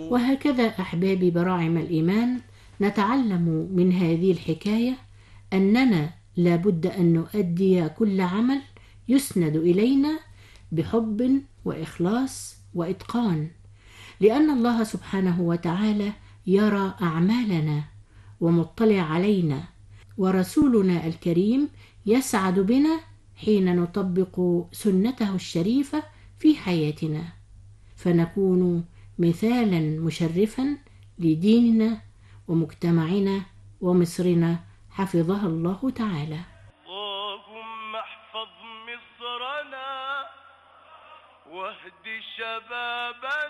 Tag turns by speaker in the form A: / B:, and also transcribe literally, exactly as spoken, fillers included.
A: وهكذا أحبابي براعم الإيمان، نتعلم من هذه الحكاية أننا لابد أن نؤدي كل عمل يسند إلينا بحب وإخلاص وإتقان، لأن الله سبحانه وتعالى يرى أعمالنا ومطلع علينا، ورسولنا الكريم يسعد بنا حين نطبق سنته الشريفة في حياتنا، فنكون مثالا مشرفا لديننا ومجتمعنا ومصرنا حفظها الله تعالى.
B: اللهم احفظ مصرنا واهد شبابنا